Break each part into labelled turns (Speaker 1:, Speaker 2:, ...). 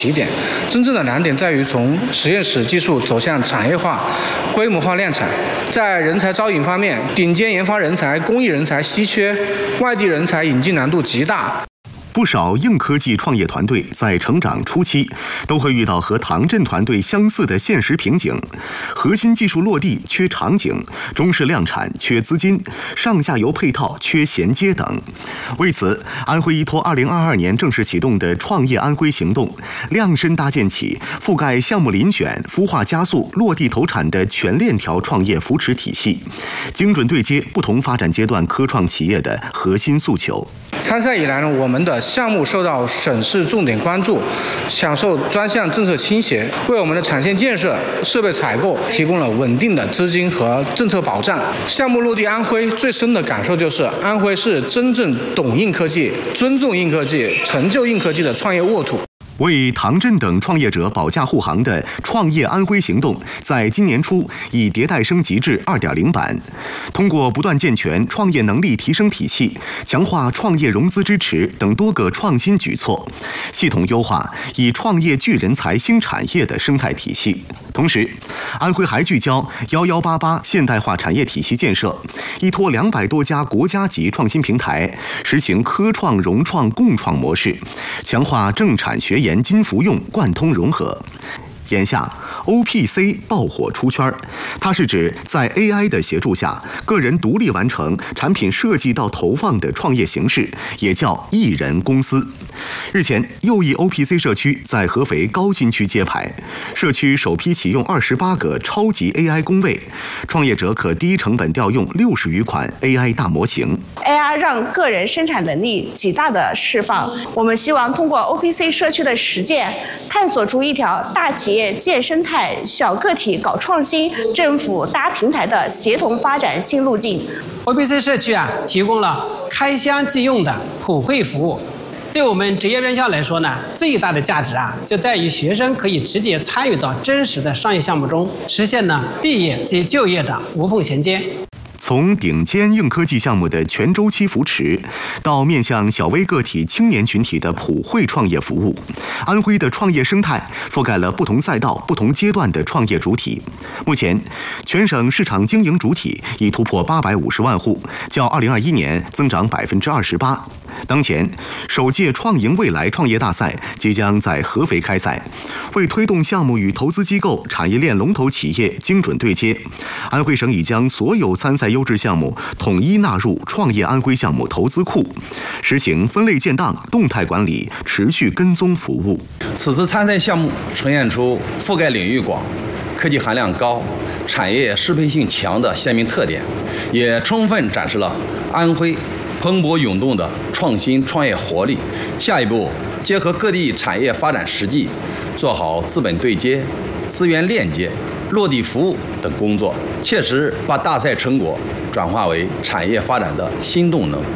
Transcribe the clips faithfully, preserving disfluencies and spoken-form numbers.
Speaker 1: 起点，真正的难点在于从实验室技术走向产业化、规模化量产。在人才招引方面，顶尖研发人才、工艺人才稀缺，外地人才引进难度极大。
Speaker 2: 不少硬科技创业团队在成长初期都会遇到和唐镇团队相似的现实瓶颈：核心技术落地缺场景，中式量产缺资金，上下游配套缺衔接等。为此，安徽依托二零二二年正式启动的创业安徽行动，量身搭建起覆盖项目遴选、孵化加速、落地投产的全链条创业扶持体系，精准对接不同发展阶段科创企业的核心诉求。
Speaker 1: 参赛以来呢，我们的项目受到省市重点关注，享受专项政策倾斜，为我们的产线建设、设备采购提供了稳定的资金和政策保障。项目落地安徽，最深的感受就是安徽是真正懂硬科技、尊重硬科技、成就硬科技的创业沃土。
Speaker 2: 为唐镇等创业者保驾护航的创业安徽行动，在今年初已迭代升级至 二点零 版。通过不断健全创业能力提升体系、强化创业融资支持等多个创新举措，系统优化以创业聚人才新产业的生态体系。同时，安徽还聚焦一一八八现代化产业体系建设，依托两百多家国家级创新平台，实行科创融创共创模式，强化政产学研金服用贯通融合。眼下 O P C 爆火出圈，它是指在 A I 的协助下，个人独立完成产品设计到投放的创业形式，也叫一人公司。日前，又一 O P C 社区在合肥高新区揭牌，社区首批启用二十八个超级 A I 工位，创业者可低成本调用六十余款 A I 大模型。
Speaker 3: A I 让个人生产能力极大的释放，我们希望通过 O P C 社区的实践，探索出一条大企业建生态、小个体搞创新、政府搭平台的协同发展新路径。
Speaker 4: O P C 社区啊，提供了开箱即用的普惠服务。对我们职业院校来说呢，最大的价值啊，就在于学生可以直接参与到真实的商业项目中，实现呢毕业及就业的无缝衔接。
Speaker 2: 从顶尖硬科技项目的全周期扶持，到面向小微个体、青年群体的普惠创业服务，安徽的创业生态覆盖了不同赛道、不同阶段的创业主体。目前，全省市场经营主体已突破八百五十万户，较二零二一年增长百分之二十八。当前，首届创赢未来创业大赛即将在合肥开赛。为推动项目与投资机构、产业链龙头企业精准对接，安徽省已将所有参赛优质项目统一纳入创业安徽项目投资库，实行分类建档、动态管理、持续跟踪服务。
Speaker 5: 此次参赛项目呈现出覆盖领域广、科技含量高、产业适配性强的鲜明特点，也充分展示了安徽蓬勃涌动的创新创业活力。下一步，结合各地产业发展实际，做好资本对接、资源链接、落地服务等工作，切实把大赛成果转化为产业发展的新动能。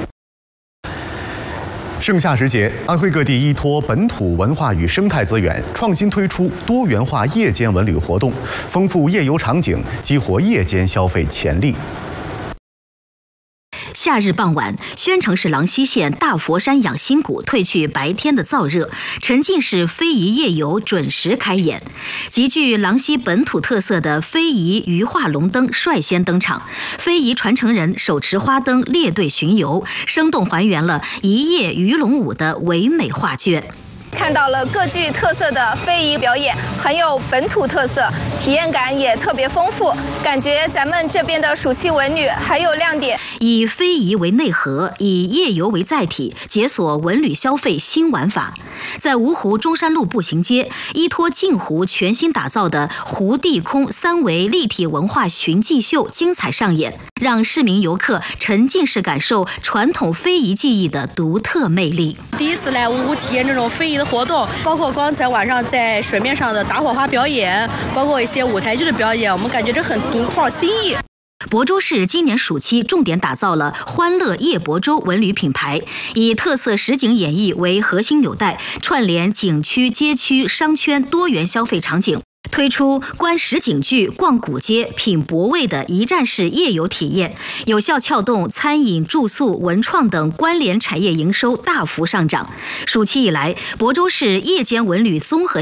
Speaker 2: 盛夏时节，安徽各地依托本土文化与生态资源，创新推出多元化夜间文旅活动，丰富夜游场景，激活夜间消费潜力。
Speaker 6: 夏日傍晚，宣城市郎溪县大佛山养心谷褪去白天的燥热，沉浸式非遗夜游准时开演。极具郎溪本土特色的非遗鱼化龙灯率先登场，非遗传承人手持花灯列队巡游，生动还原了一夜鱼龙舞的唯美画卷。
Speaker 7: 看到了各具特色的非遗表演，很有本土特色，体验感也特别丰富，感觉咱们这边的暑期文旅很有亮点。
Speaker 6: 以非遗为内核，以夜游为载体，解锁文旅消费新玩法。在芜湖中山路步行街，依托镜湖全新打造的湖地空三维立体文化寻迹秀精彩上演，让市民游客沉浸式感受传统非遗技艺的独特魅力。
Speaker 8: 第一次来芜湖体验这种非遗的活动，包括刚才晚上在水面上的打火花表演，包括一些舞台剧的表演，我们感觉这很独创新意。
Speaker 6: 亳州市今年暑期重点打造了欢乐夜亳州文旅品牌，以特色实景演绎为核心纽带，串联景区、街区、商圈多元消费场景，推出观实景剧、逛古街、品博味的一站式夜游体验，有效撬动餐饮、住宿、文创等关联产业营收大幅上涨。暑期以来，亳州市夜间文旅综合